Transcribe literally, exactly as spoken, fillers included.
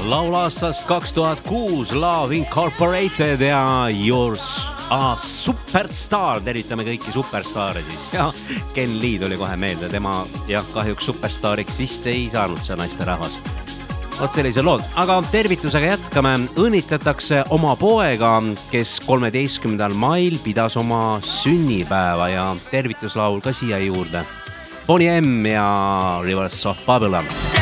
laul aastast kaks tuhat kuus, Love Incorporated ja Your ah, Superstar. Tervitame kõiki superstaare siis. Ja Ken Lee tuli kohe meelde. Tema jah, kahjuks superstaariks vist ei saanud see naisterahvas. Oot sellise lood. Aga tervitusega jätkame. Õnnitletakse oma poega, kes kolmeteistkümnendal mail pidas oma sünnipäeva ja tervituslaul ka siia juurde. Bonnie M ja Rivers of Babylon.